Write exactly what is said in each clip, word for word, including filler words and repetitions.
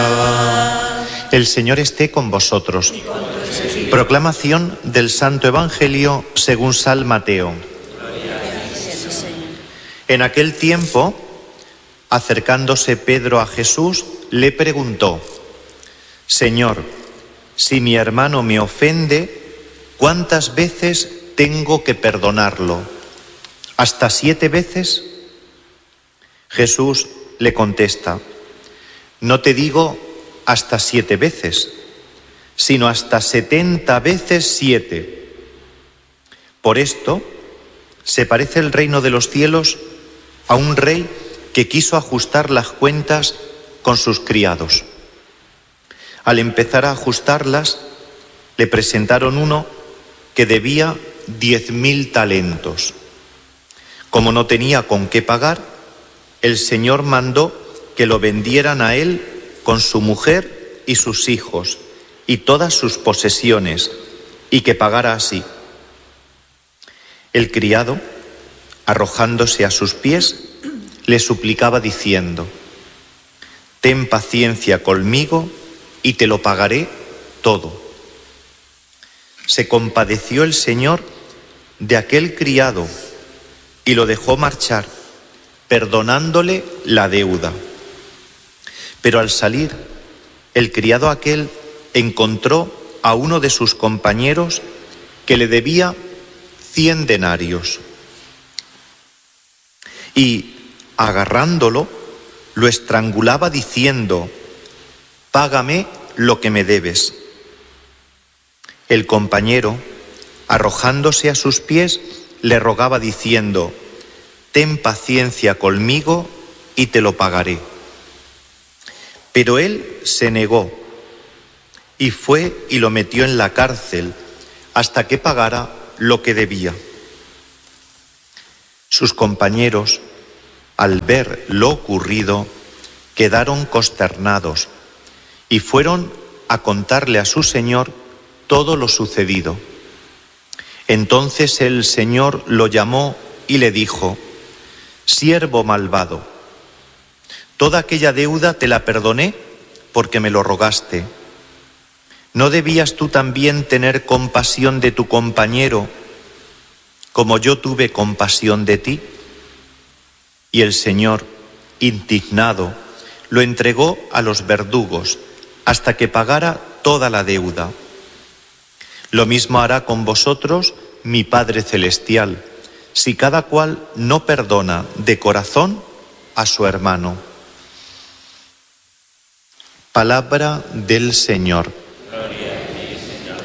El Señor esté con vosotros. Proclamación del Santo Evangelio según San Mateo. En aquel tiempo, acercándose Pedro a Jesús, le preguntó: Señor, si mi hermano me ofende, ¿cuántas veces tengo que perdonarlo? ¿Hasta siete veces? Jesús le contesta: No te digo hasta siete veces, sino hasta setenta veces siete. Por esto se parece el reino de los cielos a un rey que quiso ajustar las cuentas con sus criados. Al empezar a ajustarlas, le presentaron uno que debía diez mil talentos. Como no tenía con qué pagar, el Señor mandó que lo vendieran a él con su mujer y sus hijos y todas sus posesiones, y que pagara así. El criado, arrojándose a sus pies, le suplicaba diciendo: Ten paciencia conmigo y te lo pagaré todo. Se compadeció el Señor de aquel criado y lo dejó marchar, perdonándole la deuda. Pero al salir, el criado aquel encontró a uno de sus compañeros que le debía cien denarios. Y, agarrándolo, lo estrangulaba diciendo: Págame lo que me debes. El compañero, arrojándose a sus pies, le rogaba diciendo: Ten paciencia conmigo y te lo pagaré. Pero él se negó y fue y lo metió en la cárcel hasta que pagara lo que debía. Sus compañeros, al ver lo ocurrido, quedaron consternados y fueron a contarle a su señor todo lo sucedido. Entonces el Señor lo llamó y le dijo: Siervo malvado, toda aquella deuda te la perdoné porque me lo rogaste. ¿No debías tú también tener compasión de tu compañero como yo tuve compasión de ti? Y el Señor, indignado, lo entregó a los verdugos hasta que pagara toda la deuda. Lo mismo hará con vosotros mi Padre Celestial, si cada cual no perdona de corazón a su hermano. Palabra del Señor. Gloria a ti, Señor.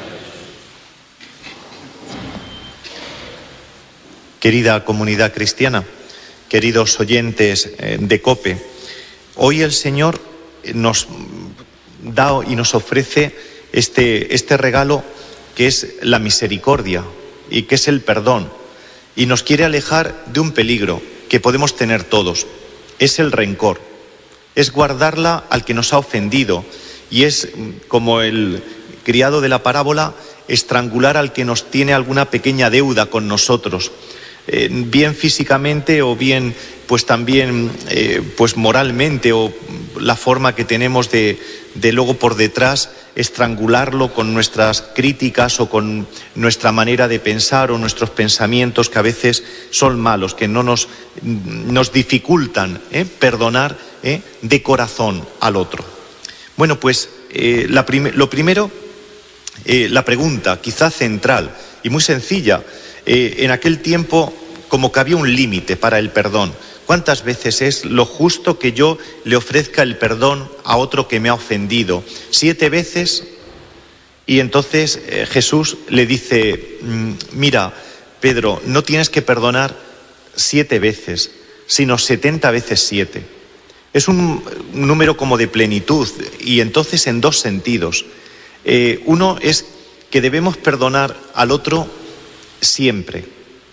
Querida comunidad cristiana, queridos oyentes de COPE, hoy el Señor nos da y nos ofrece este, este regalo que es la misericordia y que es el perdón, y nos quiere alejar de un peligro que podemos tener todos: es el rencor, es guardarla al que nos ha ofendido, y es, como el criado de la parábola, estrangular al que nos tiene alguna pequeña deuda con nosotros, eh, bien físicamente o bien pues también eh, pues moralmente, o la forma que tenemos de, de luego por detrás estrangularlo con nuestras críticas o con nuestra manera de pensar o nuestros pensamientos que a veces son malos, que no nos, nos dificultan eh, perdonar eh, de corazón al otro. Bueno, pues eh, la prim- lo primero, eh, la pregunta quizá central y muy sencilla, eh, en aquel tiempo como que había un límite para el perdón. ¿Cuántas veces es lo justo que yo le ofrezca el perdón a otro que me ha ofendido? ¿Siete veces? Y entonces eh, Jesús le dice: mira, Pedro, no tienes que perdonar siete veces, sino setenta veces siete. Es un número como de plenitud, y entonces en dos sentidos. Eh, uno es que debemos perdonar al otro siempre,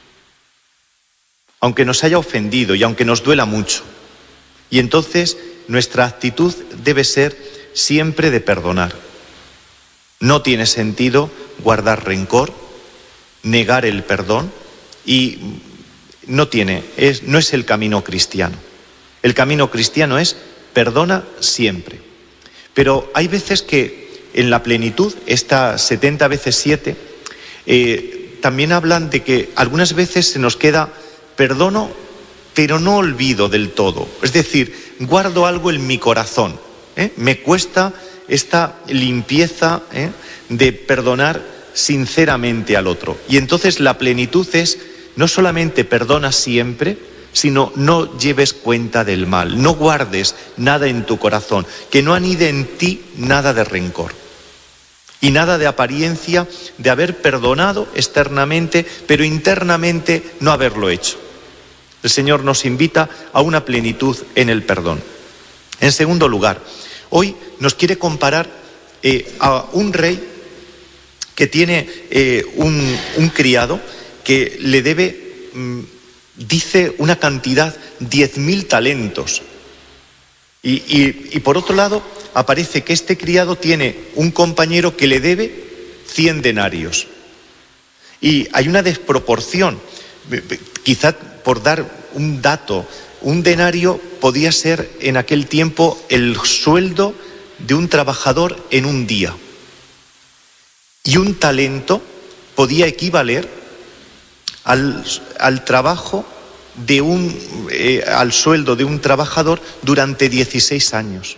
aunque nos haya ofendido y aunque nos duela mucho. Y entonces nuestra actitud debe ser siempre de perdonar. No tiene sentido guardar rencor, negar el perdón, y no tiene, es, no es el camino cristiano. El camino cristiano es perdona siempre. Pero hay veces que en la plenitud, esta setenta veces siete, eh, también hablan de que algunas veces se nos queda perdono, pero no olvido del todo. Es decir, guardo algo en mi corazón. ¿eh? Me cuesta esta limpieza ¿eh? de perdonar sinceramente al otro. Y entonces la plenitud es no solamente perdona siempre, sino no lleves cuenta del mal, no guardes nada en tu corazón, que no anide en ti nada de rencor y nada de apariencia de haber perdonado externamente, pero internamente no haberlo hecho. El Señor nos invita a una plenitud en el perdón. En segundo lugar, hoy nos quiere comparar eh, a un rey que tiene eh, un, un criado que le debe, mmm, dice una cantidad, diez mil talentos. Y, y, y por otro lado, aparece que este criado tiene un compañero que le debe cien denarios. Y hay una desproporción. Quizá por dar un dato, un denario podía ser en aquel tiempo el sueldo de un trabajador en un día. Y un talento podía equivaler al, al trabajo de un, eh, al sueldo de un trabajador durante dieciséis años.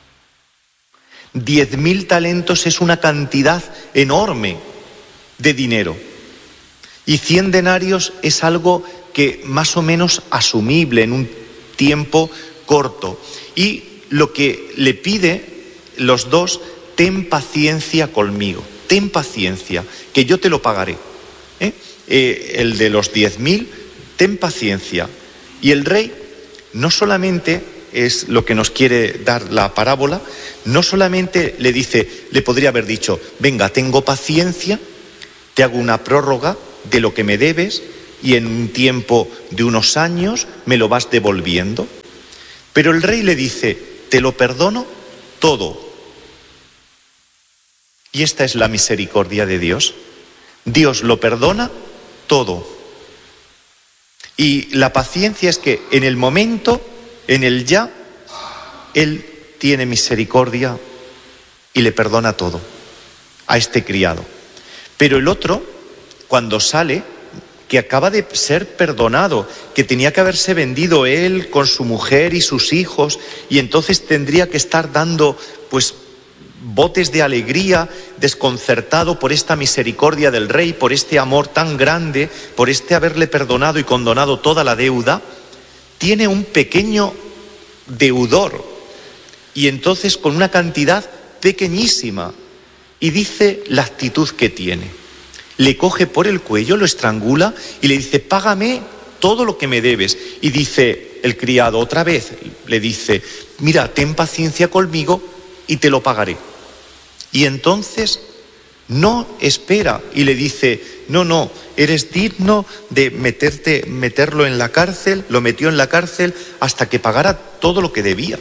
Diez mil talentos es una cantidad enorme de dinero. Y cien denarios es algo que más o menos asumible en un tiempo corto. Y lo que le pide los dos, ten paciencia conmigo, ten paciencia, que yo te lo pagaré. ¿Eh? Eh, el de los diez mil, ten paciencia. Y el rey no solamente es lo que nos quiere dar la parábola, no solamente le dice, le podría haber dicho, venga, tengo paciencia, te hago una prórroga de lo que me debes y en un tiempo de unos años me lo vas devolviendo. Pero el rey le dice, te lo perdono todo. Y esta es la misericordia de Dios. Dios lo perdona todo. Y la paciencia es que en el momento, en el ya, Él tiene misericordia y le perdona todo a este criado. Pero el otro, cuando sale, que acaba de ser perdonado, que tenía que haberse vendido él con su mujer y sus hijos, y entonces tendría que estar dando, pues, botes de alegría, desconcertado por esta misericordia del rey, por este amor tan grande, por este haberle perdonado y condonado toda la deuda, tiene un pequeño deudor, y entonces con una cantidad pequeñísima, y dice la actitud que tiene. Le coge por el cuello, lo estrangula y le dice, págame todo lo que me debes. Y dice el criado otra vez, le dice, mira, ten paciencia conmigo y te lo pagaré. Y entonces no espera y le dice, no, no, eres digno de meterte, meterlo en la cárcel, lo metió en la cárcel hasta que pagara todo lo que debía.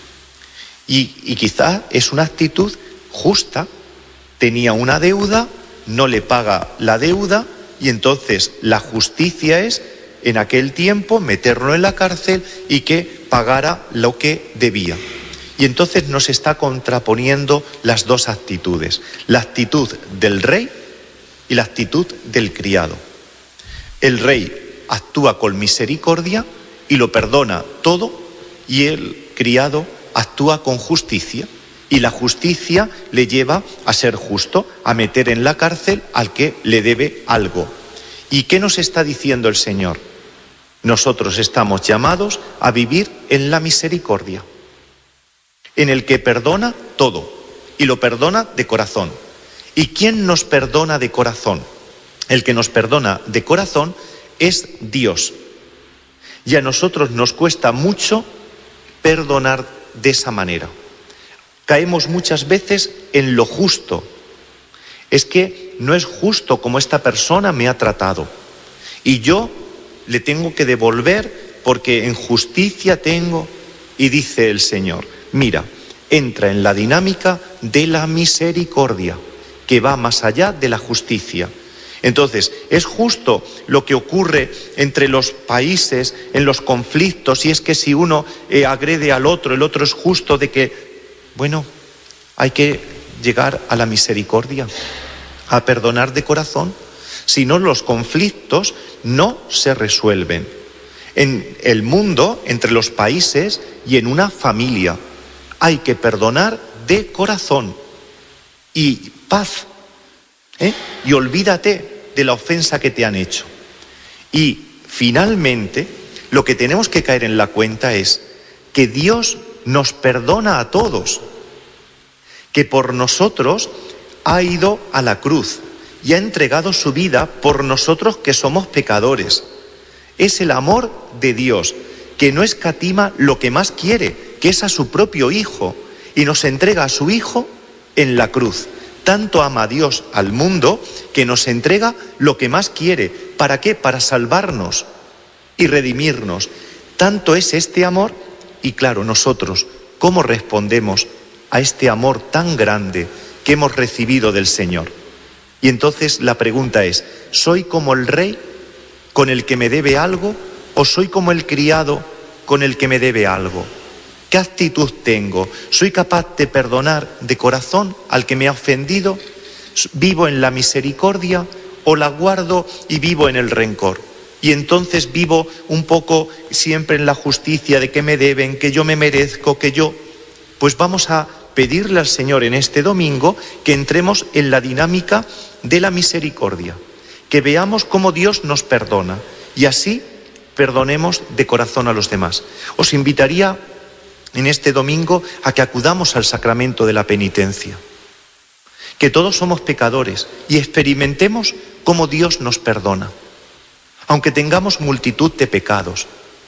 Y, y quizá es una actitud justa. Tenía una deuda, no le paga la deuda y entonces la justicia es en aquel tiempo meterlo en la cárcel y que pagara lo que debía. Y entonces nos está contraponiendo las dos actitudes, la actitud del rey y la actitud del criado. El rey actúa con misericordia y lo perdona todo, y el criado actúa con justicia. Y la justicia le lleva a ser justo, a meter en la cárcel al que le debe algo. ¿Y qué nos está diciendo el Señor? Nosotros estamos llamados a vivir en la misericordia, en el que perdona todo, y lo perdona de corazón. ¿Y quién nos perdona de corazón? El que nos perdona de corazón es Dios. Y a nosotros nos cuesta mucho perdonar de esa manera. Caemos muchas veces en lo justo. Es que no es justo como esta persona me ha tratado. Y yo le tengo que devolver porque en justicia tengo. Y dice el Señor, mira, entra en la dinámica de la misericordia, que va más allá de la justicia. Entonces, ¿es justo lo que ocurre entre los países, en los conflictos? Y es que si uno eh, agrede al otro, el otro es justo de que, bueno, Hay que llegar a la misericordia, a perdonar de corazón. Si no, los conflictos no se resuelven. En el mundo, entre los países y en una familia, hay que perdonar de corazón y paz. ¿eh? Y olvídate de la ofensa que te han hecho. Y finalmente, lo que tenemos que caer en la cuenta es que Dios nos perdona a todos, que por nosotros ha ido a la cruz y ha entregado su vida por nosotros que somos pecadores. Es el amor de Dios, que no escatima lo que más quiere, que es a su propio Hijo, y nos entrega a su Hijo en la cruz. Tanto ama a Dios al mundo que nos entrega lo que más quiere. ¿Para qué? Para salvarnos y redimirnos. Tanto es este amor, y claro, nosotros, ¿cómo respondemos a este amor tan grande que hemos recibido del Señor? Y entonces la pregunta es, ¿soy como el rey con el que me debe algo o soy como el criado con el que me debe algo? ¿Qué actitud tengo? ¿Soy capaz de perdonar de corazón al que me ha ofendido? ¿Vivo en la misericordia o la guardo y vivo en el rencor? Y entonces vivo un poco siempre en la justicia de que me deben, que yo me merezco, que yo... Pues vamos a pedirle al Señor en este domingo que entremos en la dinámica de la misericordia, que veamos cómo Dios nos perdona y así perdonemos de corazón a los demás. Os invitaría en este domingo a que acudamos al sacramento de la penitencia, que todos somos pecadores y experimentemos cómo Dios nos perdona, aunque tengamos multitud de pecados.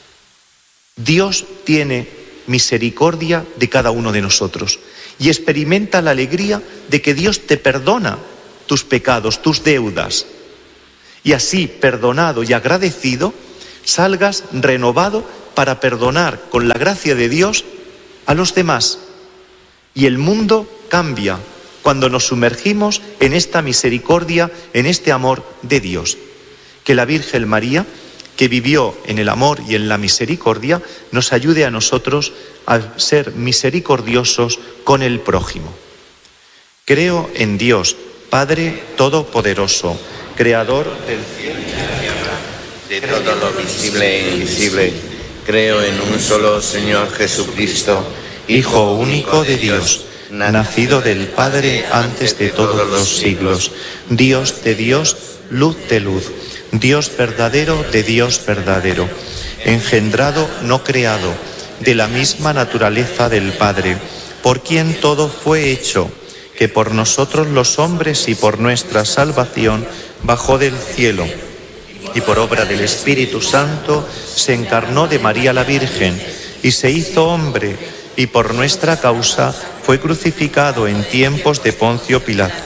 Dios tiene misericordia de cada uno de nosotros y experimenta la alegría de que Dios te perdona tus pecados, tus deudas, y así, perdonado y agradecido, salgas renovado para perdonar con la gracia de Dios a los demás. Y el mundo cambia cuando nos sumergimos en esta misericordia, en este amor de Dios. Que la Virgen María, que vivió en el amor y en la misericordia, nos ayude a nosotros a ser misericordiosos con el prójimo. Creo en Dios, Padre Todopoderoso, Creador del cielo y de la tierra, de todo lo visible e invisible. Creo en un solo Señor Jesucristo, Hijo único de Dios, nacido del Padre antes de todos los siglos, Dios de Dios, luz de luz, Dios verdadero de Dios verdadero, engendrado, no creado, de la misma naturaleza del Padre, por quien todo fue hecho, que por nosotros los hombres y por nuestra salvación bajó del cielo, y por obra del Espíritu Santo se encarnó de María la Virgen, y se hizo hombre, y por nuestra causa fue crucificado en tiempos de Poncio Pilato,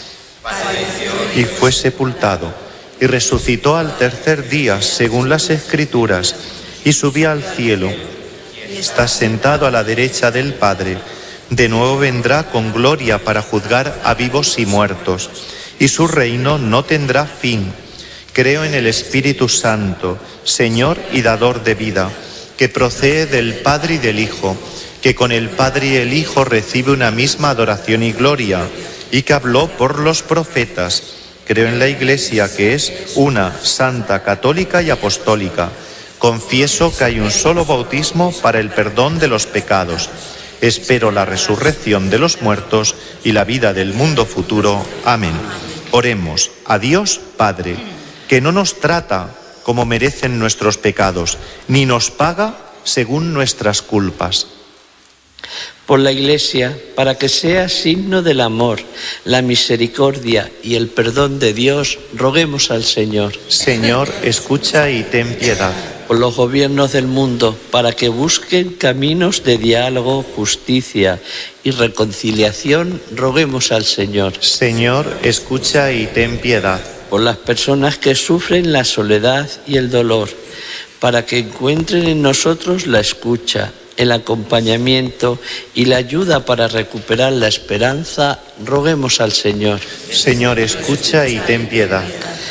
y fue sepultado, y resucitó al tercer día, según las Escrituras, y subió al cielo, y está sentado a la derecha del Padre. De nuevo vendrá con gloria para juzgar a vivos y muertos, y su reino no tendrá fin. Creo en el Espíritu Santo, Señor y dador de vida, que procede del Padre y del Hijo, que con el Padre y el Hijo recibe una misma adoración y gloria, y que habló por los profetas. Creo en la Iglesia, que es una, santa, católica y apostólica. Confieso que hay un solo bautismo para el perdón de los pecados. Espero la resurrección de los muertos y la vida del mundo futuro. Amén. Oremos a Dios Padre, que no nos trata como merecen nuestros pecados, ni nos paga según nuestras culpas. Por la Iglesia, para que sea signo del amor, la misericordia y el perdón de Dios, roguemos al Señor. Señor, escucha y ten piedad. Por los gobiernos del mundo, para que busquen caminos de diálogo, justicia y reconciliación, roguemos al Señor. Señor, escucha y ten piedad. Por las personas que sufren la soledad y el dolor, para que encuentren en nosotros la escucha, el acompañamiento y la ayuda para recuperar la esperanza, roguemos al Señor. Señor, escucha y ten piedad.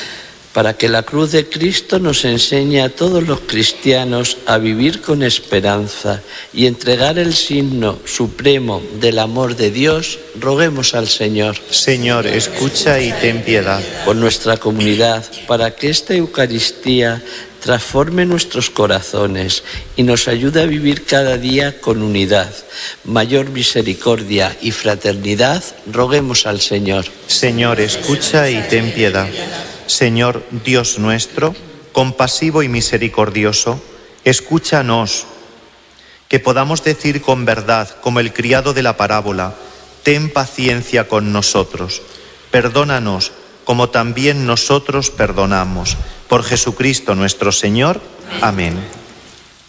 para que la cruz de Cristo nos enseñe a todos los cristianos a vivir con esperanza y entregar el signo supremo del amor de Dios, roguemos al Señor. Señor, escucha y ten piedad. Por nuestra comunidad, para que esta Eucaristía transforme nuestros corazones y nos ayude a vivir cada día con unidad, mayor misericordia y fraternidad, roguemos al Señor. Señor, escucha y ten piedad. Señor Dios nuestro, compasivo y misericordioso, escúchanos, que podamos decir con verdad, como el criado de la parábola, ten paciencia con nosotros, perdónanos como también nosotros perdonamos. Por Jesucristo nuestro Señor. Amén.